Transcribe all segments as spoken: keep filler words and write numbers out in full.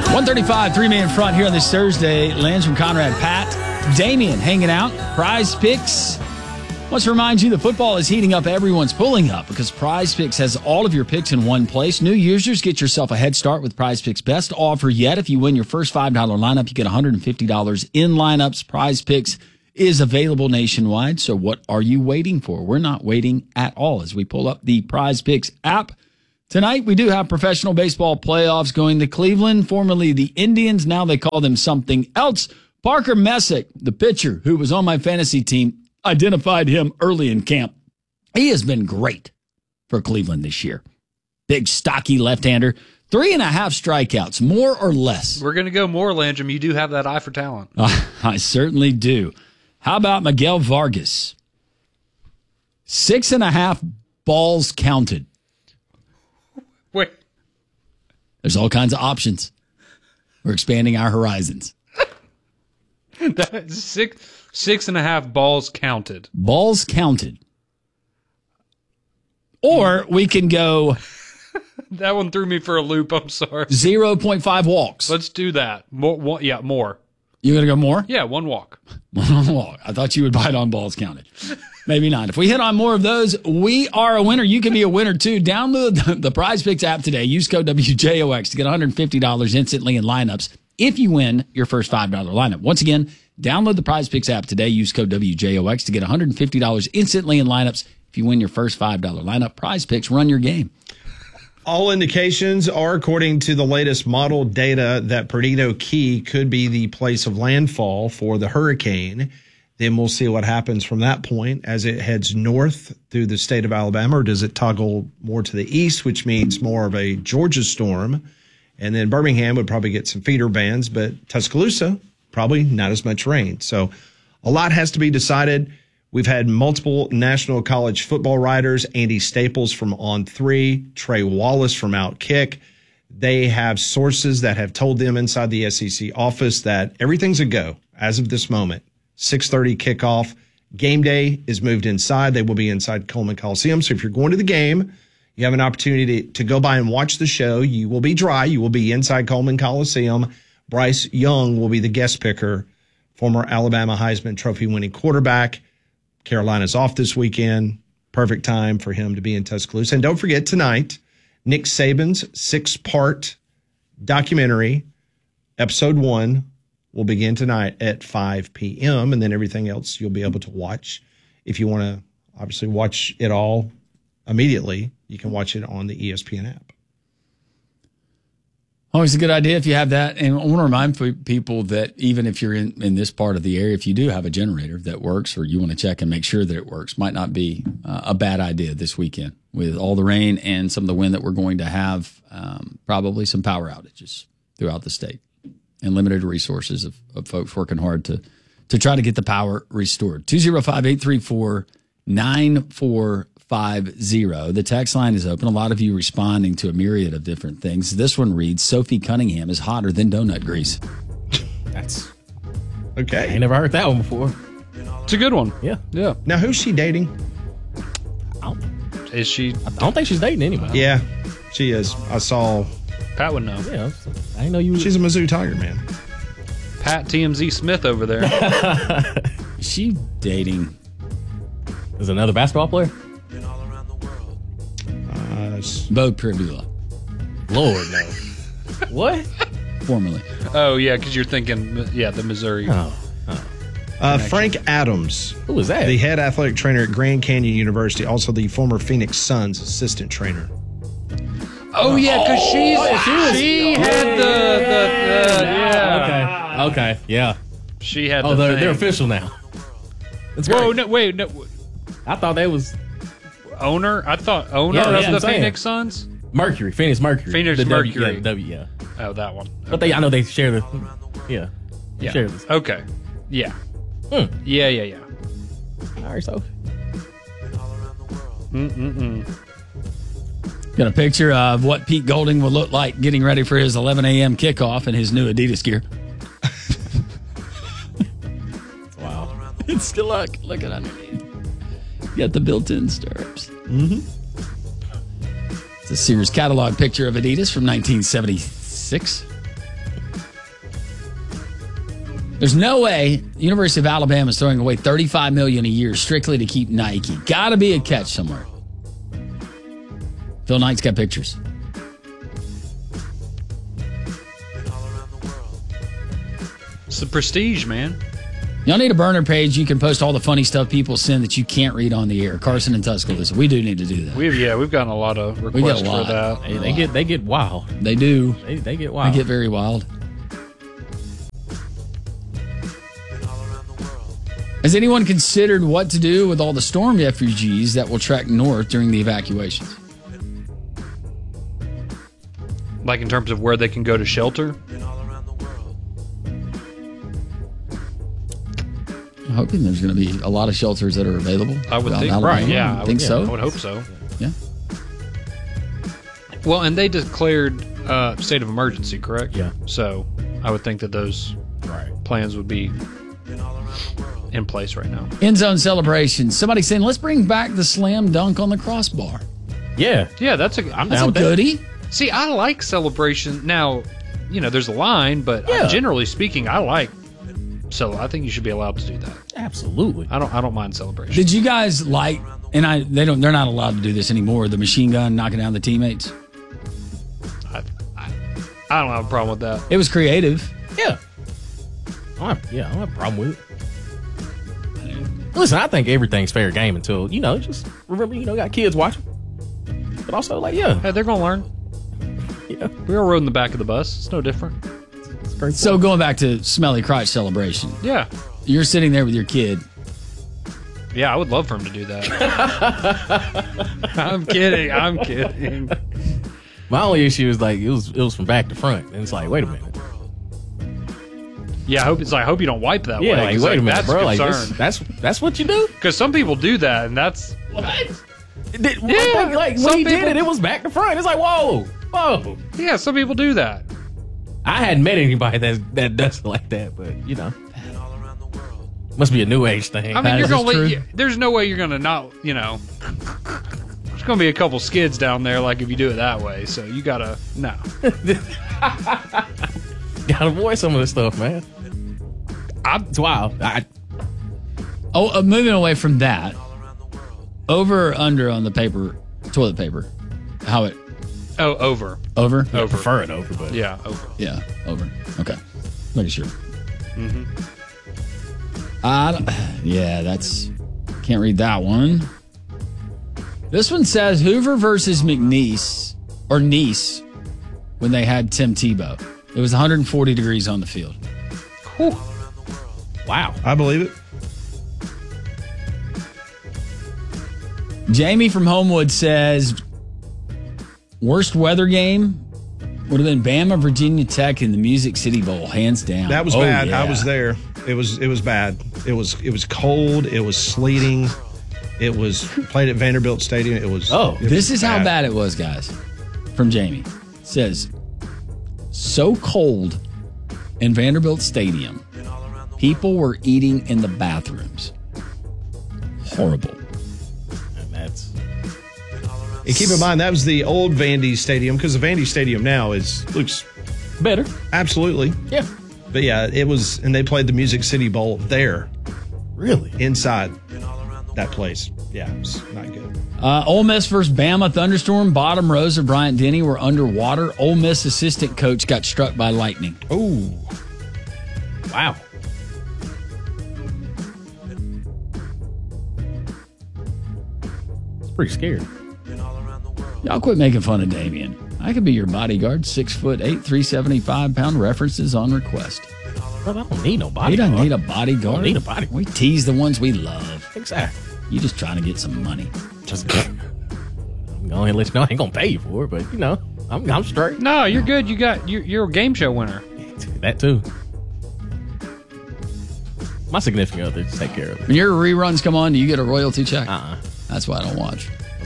one thirty-five, three-man front here on this Thursday. Lance from Conrad, Pat, Damien hanging out. Prize Picks. Wants to remind you that football is heating up. Everyone's pulling up because Prize Picks has all of your picks in one place. New users, get yourself a head start with Prize Picks' best offer yet. If you win your first five dollars lineup, you get one hundred fifty dollars in lineups. Prize Picks is available nationwide. So what are you waiting for? We're not waiting at all as we pull up the Prize Picks app. Tonight, we do have professional baseball playoffs going to Cleveland, formerly the Indians. Now they call them something else. Parker Messick, the pitcher who was on my fantasy team, identified him early in camp. He has been great for Cleveland this year. Big, stocky left-hander. Three and a half strikeouts, more or less. We're going to go more, Landrum. You do have that eye for talent. Uh, I certainly do. How about Miguel Vargas? Six and a half balls counted. Wait. There's all kinds of options. We're expanding our horizons. That's six... Six and a half balls counted. Balls counted. Or we can go... That one threw me for a loop. I'm sorry. zero point five walks. Let's do that. More, one, yeah, more. You going to go more? Yeah, one walk. One walk. I thought you would bite on balls counted. Maybe not. If we hit on more of those, we are a winner. You can be a winner, too. Download the, the Prize Picks app today. Use code W J O X to get one hundred fifty dollars instantly in lineups if you win your first five dollars lineup. Once again, download the Prize Picks app today. Use code W J O X to get one hundred fifty dollars instantly in lineups if you win your first five dollars lineup. Prize Picks, run your game. All indications are, according to the latest model data, that Perdido Key could be the place of landfall for the hurricane. Then we'll see what happens from that point as it heads north through the state of Alabama, or does it toggle more to the east, which means more of a Georgia storm. And then Birmingham would probably get some feeder bands, but Tuscaloosa, probably not as much rain. So a lot has to be decided. We've had multiple national college football writers, Andy Staples from On three, Trey Wallace from Outkick. They have sources that have told them inside the S E C office that everything's a go as of this moment. six thirty kickoff. Game day is moved inside. They will be inside Coleman Coliseum. So if you're going to the game, you have an opportunity to, to go by and watch the show. You will be dry. You will be inside Coleman Coliseum. Bryce Young will be the guest picker, former Alabama Heisman Trophy winning quarterback. Carolina's off this weekend. Perfect time for him to be in Tuscaloosa. And don't forget tonight, Nick Saban's six-part documentary, episode one, will begin tonight at five p.m. And then everything else you'll be able to watch. If you want to obviously watch it all immediately, you can watch it on the E S P N app. Always a good idea if you have that. And I want to remind people that even if you're in, in this part of the area, if you do have a generator that works or you want to check and make sure that it works, might not be uh, a bad idea this weekend with all the rain and some of the wind that we're going to have, um, probably some power outages throughout the state and limited resources of, of folks working hard to, to try to get the power restored. two oh five, eight three four, nine four five zero. The text line is open. A lot of you responding to a myriad of different things. This one reads, Sophie Cunningham is hotter than donut grease. That's okay. I ain't never heard that one before. It's a good one. Yeah. Yeah. Now, who's she dating? I don't, Is she? I don't think she's dating anybody. Yeah, she is. I saw. Pat would know. Yeah. I didn't know you. She's a Mizzou Tiger, man. Pat T M Z Smith over there. Is she dating? Is it another basketball player? Uh, Bo Pribula. Lord, no. What? Formerly. Oh, yeah, because you're thinking, yeah, the Missouri. Oh. oh. uh, Frank Adams. Who was that? The head athletic trainer at Grand Canyon University, also the former Phoenix Suns assistant trainer. Oh, yeah, because she's Oh, she was- she had the, the, the yeah. Okay. Okay. Yeah. She had Oh, the they're, thing. they're official now. That's great. Whoa, no, wait, no. I thought they was Owner? I thought owner Yeah, of yeah, the I'm saying. Phoenix Suns? Mercury. Phoenix Mercury. Phoenix The W- Mercury. yeah, W, yeah. Oh, that one. But they, I know they share the, yeah. They Yeah. share this. Okay. Yeah. Hmm. Yeah, yeah, yeah. All right, so. Mm-mm-mm. Got a picture of what Pete Golding will look like getting ready for his eleven a.m. kickoff in his new Adidas gear. Wow. It's still look, look at underneath. Got the built-in stirrups. Mm-hmm. It's a Sears catalog picture of Adidas from nineteen seventy-six. There's no way University of Alabama is throwing away thirty-five million dollars a year strictly to keep Nike. Got to be a catch somewhere. Phil Knight's got pictures. It's the prestige, man. Y'all need a burner page. You can post all the funny stuff people send that you can't read on the air. Carson and Tuscaloosa. We do need to do that. We've yeah, we've gotten a lot of We get requests a for lot. that. Hey, they get they get wild. They do. They they get They wild. get very wild. Has anyone considered what to do with all the storm refugees that will trek north during the evacuations? Like in terms of where they can go to shelter. I'm hoping there's going to be a lot of shelters that are available. I would throughout think, Alabama. right? Yeah, I I think would, so. I would hope so. Yeah. Well, and they declared uh, state of emergency, correct? Yeah. So I would think that those Right. plans would be in place right now. End zone celebration. Somebody saying, let's bring back the slam dunk on the crossbar. Yeah. Yeah, that's a. I'm That's down a with that. goodie. See, I like celebration. Now, you know, there's a line, but Yeah. uh, generally speaking, I like. So I think you should be allowed to do that. Absolutely. I don't. I don't mind celebration. Did you guys like, and I they don't they're not allowed to do this anymore, the machine gun knocking down the teammates? I, I, I don't have a problem with that. It was creative. Yeah. I don't have, yeah, I don't have a problem with it. Listen, I think everything's fair game until, you know, just remember, you know, got kids watching. But also, like, yeah. Hey, they're gonna learn. Yeah. We all rode in the back of the bus. It's no different. It's great. So going back to smelly crotch celebration, Yeah. you're sitting there with your kid. Yeah, I would love for him to do that. I'm kidding. I'm kidding. My only issue is like it was it was from back to front, and it's like, wait a minute. Yeah, I hope it's like I hope you don't wipe that Yeah, way. like 'cause, wait a minute, that's bro. Like concern. this, that's that's what you do. Because some people do that, and that's Did, Yeah, like some when he people- did it, it was back to front. It's like whoa, whoa. yeah. Some people do that. I hadn't met anybody that that does it like that, but you know, must be a new age thing. I mean, That you're is gonna. true. Let, you, there's no way you're gonna not. You know, there's gonna be a couple skids down there. Like if you do it that way, so you gotta no. Gotta avoid some of this stuff, man. I, It's wild. I, Oh, uh, moving away from that, over or under on the paper, toilet paper. How it, oh, over. over? Over. prefer it over, but Yeah, over. Yeah, over. Okay. Making sure. Mm-hmm. I don't, yeah, that's, can't read that one. This one says Hoover versus McNeese, or Nice, when they had Tim Tebow. It was one hundred forty degrees on the field. Whew. wow. I believe it. Jamie from Homewood says worst weather game would have been Bama, Virginia Tech in the Music City Bowl, hands down. That was Oh, bad. yeah. I was there. It was it was bad. It was it was cold. It was sleeting. It was played at Vanderbilt Stadium. It was. Oh, it was This is how bad it was, guys. From Jamie. It says so cold in Vanderbilt Stadium, people were eating in the bathrooms. Horrible. And that's And keep in mind that was the old Vandy Stadium because the Vandy Stadium now is looks better. absolutely. Yeah. But yeah, it was, and they played the Music City Bowl there Really? inside that place. Yeah, it was not good. Uh, Ole Miss versus Bama thunderstorm. Bottom rows of Bryant Denny were underwater. Ole Miss assistant coach got struck by lightning. Oh, Wow. It's pretty scary. Y'all quit making fun of Damien. I could be your bodyguard, six foot eight, three seventy-five pound. References on request. Bro, I don't need no body. He doesn't need a bodyguard. Don't need a bodyguard. We tease the ones we love. Exactly. You just trying to get some money. Just I'm going to let you know I ain't gonna pay you for it, but you know, I'm I'm straight. No, you're good. You got you're, you're a game show winner. That too. My significant other just take care of it. When your reruns come on, do you get a royalty check? Uh-uh. That's why I don't watch.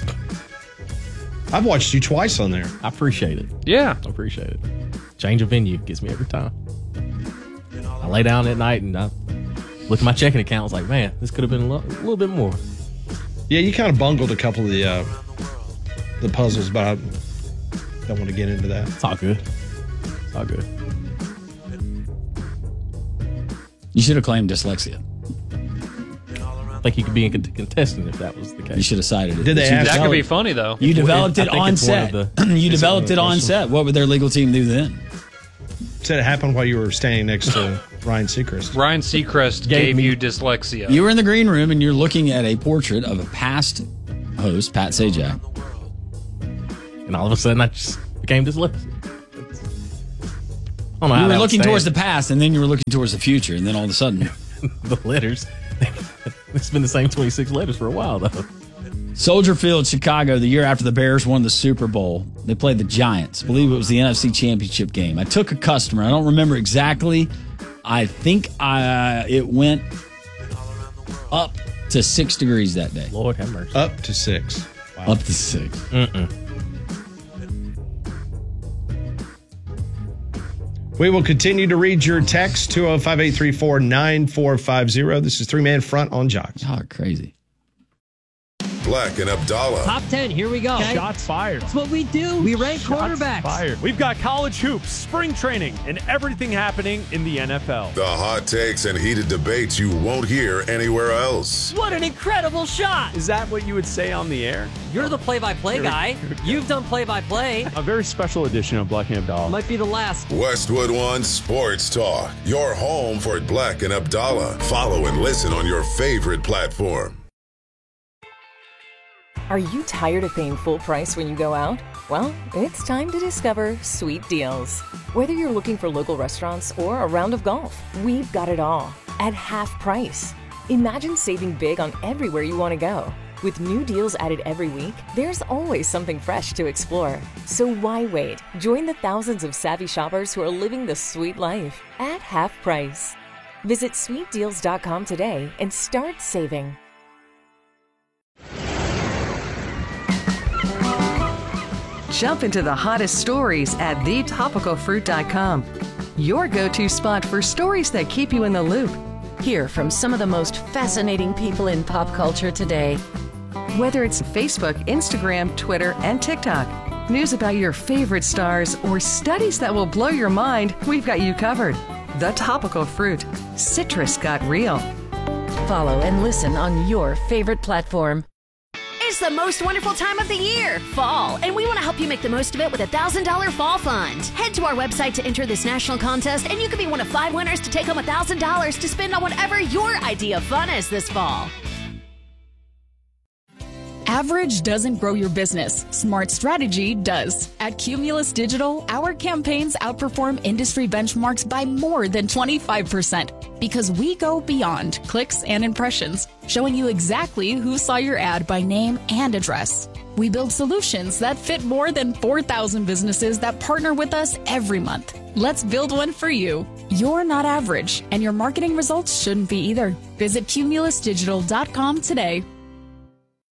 I've watched you twice on there. I appreciate it. Yeah. I appreciate it. Change of venue gets me every time. I lay down at night and I look at my checking account. I was like, man, this could have been a, lo- a little bit more. Yeah, you kind of bungled a couple of the uh, the puzzles, but I don't want to get into that. It's all good. It's all good. You should have claimed dyslexia. I think you could be a contestant if that was the case. You should have cited it. Did they You ask- That developed- could be funny, though. You developed I it think on it's one set. of the- You it's developed one it of the on questions. set. What would their legal team do then? Said it happened while you were standing next to Ryan Seacrest. Ryan Seacrest Gave gave me- you dyslexia. You were in the green room and you're looking at a portrait of a past host, Pat Sajak. And all of a sudden, I just became dyslexic. I don't know how You were that looking would towards the stand. past, and then you were looking towards the future, and then all of a sudden, the letters. It's been the same twenty-six letters for a while, though. Soldier Field, Chicago, the year after the Bears won the Super Bowl, they played the Giants. I believe it was the N F C Championship game. I took a customer. I don't remember exactly. I think I, it went up to six degrees that day. Lord have mercy. Up to six. Wow. Up to six. We will continue to read your text, two oh five, eight three four, nine four five zero. This is Three Man Front on Jocks. Y'all are crazy. Black and Abdallah. Top ten, here we go. Okay? Shots fired. That's what we do. We rank Shots quarterbacks. fired. We've got college hoops, spring training, and everything happening in the N F L. The hot takes and heated debates you won't hear anywhere else. What an incredible shot. Is that what you would say on the air? You're the play-by-play guy. You've done play-by-play. A very special edition of Black and Abdallah. Might be the last. Westwood One Sports Talk. Your home for Black and Abdallah. Follow and listen on your favorite platform. Are you tired of paying full price when you go out? Well, it's time to discover Sweet Deals. Whether you're looking for local restaurants or a round of golf, we've got it all at half price. Imagine saving big on everywhere you want to go. With new deals added every week, there's always something fresh to explore. So why wait? Join the thousands of savvy shoppers who are living the sweet life at half price. Visit sweet deals dot com today and start saving. Jump into the hottest stories at the topical fruit dot com. Your go-to spot for stories that keep you in the loop. Hear from some of the most fascinating people in pop culture today. Whether it's Facebook, Instagram, Twitter, and TikTok, news about your favorite stars, or studies that will blow your mind, we've got you covered. The Topical Fruit. Citrus got real. Follow and listen on your favorite platform. It's the most wonderful time of the year, fall, and we want to help you make the most of it with a one thousand dollars Fall Fund. Head to our website to enter this national contest, and you could be one of five winners to take home one thousand dollars to spend on whatever your idea of fun is this fall. Average doesn't grow your business. Smart strategy does. At Cumulus Digital, our campaigns outperform industry benchmarks by more than twenty-five percent because we go beyond clicks and impressions, showing you exactly who saw your ad by name and address. We build solutions that fit more than four thousand businesses that partner with us every month. Let's build one for you. You're not average, and your marketing results shouldn't be either. Visit cumulus digital dot com today.